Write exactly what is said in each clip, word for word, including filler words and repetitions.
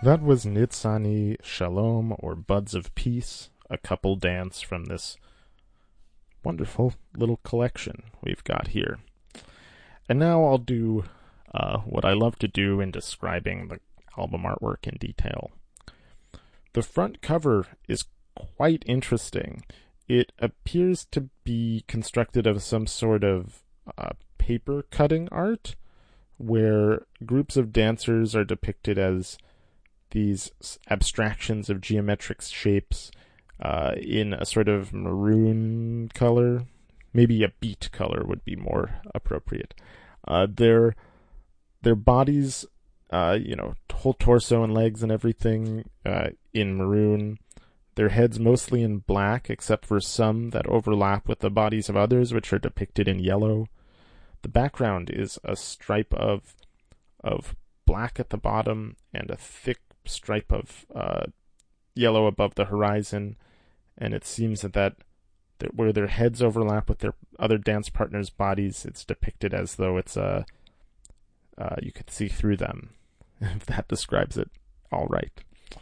That was Nitsani Shalom, or Buds of Peace, a couple dance from this wonderful little collection we've got here. And now I'll do uh, what I love to do in describing the album artwork in detail. The front cover is quite interesting. It appears to be constructed of some sort of uh, paper cutting art, where groups of dancers are depicted as these abstractions of geometric shapes uh, in a sort of maroon color. Maybe a beet color would be more appropriate. Uh, their their bodies, uh, you know, whole torso and legs and everything uh, in maroon. Their heads mostly in black, except for some that overlap with the bodies of others, which are depicted in yellow. The background is a stripe of of black at the bottom and a thick stripe of uh, yellow above the horizon, and it seems that, that that where their heads overlap with their other dance partners' bodies, it's depicted as though it's a uh, you could see through them, if that describes it all right.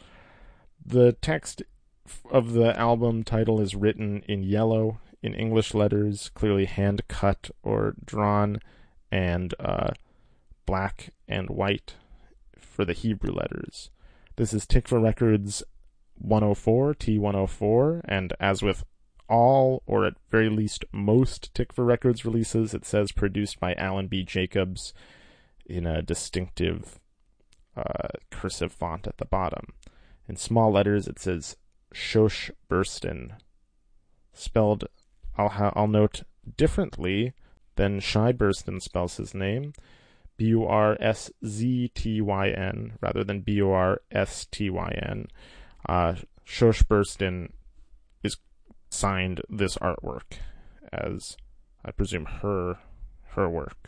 The text of the album title is written in yellow, in English letters, clearly hand-cut or drawn, and uh, black and white for the Hebrew letters. This is Tikva Records one oh four, T one oh four, and as with all, or at very least most Tikva Records releases, it says produced by Alan B. Jacobs in a distinctive uh, cursive font at the bottom. In small letters, it says Shosh Burston, spelled, I'll, ha- I'll note, differently than Shai Burston spells his name, B U R S Z T Y N, rather than B U R S T Y N. Uh, Shosh Burston is signed this artwork as, I presume, her her work.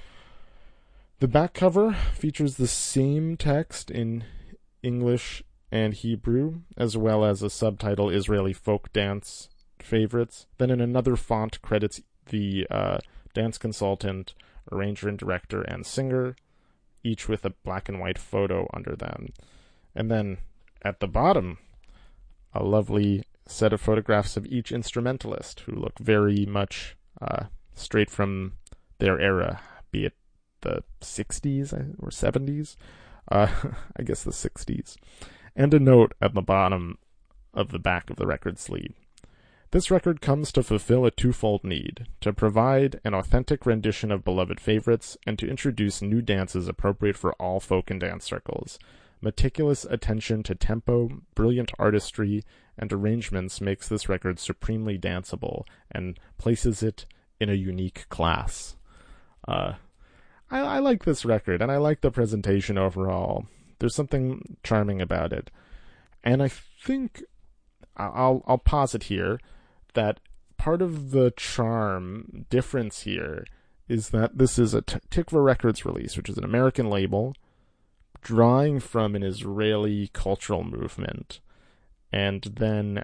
The back cover features the same text in English and Hebrew, as well as a subtitle, Israeli Folk Dance Favorites. Then in another font credits the uh, dance consultant, arranger and director, and singer, each with a black and white photo under them. And then at the bottom, a lovely set of photographs of each instrumentalist, who look very much uh, straight from their era, be it the sixties or seventies, uh, I guess the sixties. And a note at the bottom of the back of the record sleeve. This record comes to fulfill a twofold need, to provide an authentic rendition of beloved favorites, and to introduce new dances appropriate for all folk and dance circles. Meticulous attention to tempo, brilliant artistry, and arrangements makes this record supremely danceable, and places it in a unique class. Uh, I, I like this record, and I like the presentation overall. There's something charming about it. And I think, I'll, I'll posit here, that part of the charm difference here is that this is a T- Tikva Records release, which is an American label, drawing from an Israeli cultural movement, and then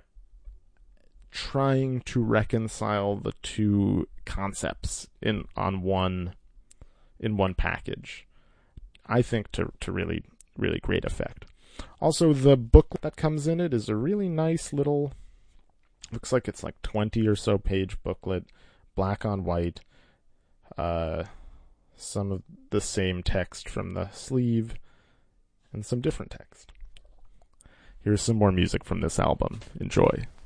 trying to reconcile the two concepts in on one in one package. I think to to really really great effect. Also, the book that comes in it is a really nice little, looks like it's like twenty or so page booklet, black on white, uh, some of the same text from the sleeve, and some different text. Here's some more music from this album. Enjoy.